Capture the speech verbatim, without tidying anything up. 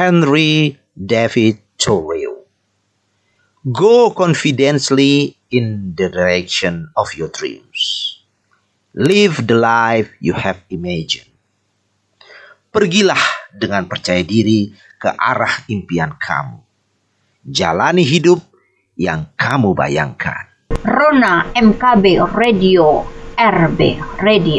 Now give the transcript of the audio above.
Henry David Thoreau. Go confidently in the direction of your dreams. Live the life you have imagined. Pergilah dengan percaya diri ke arah impian kamu. Jalani hidup yang kamu bayangkan. Rona M K B Radio, R B Radio.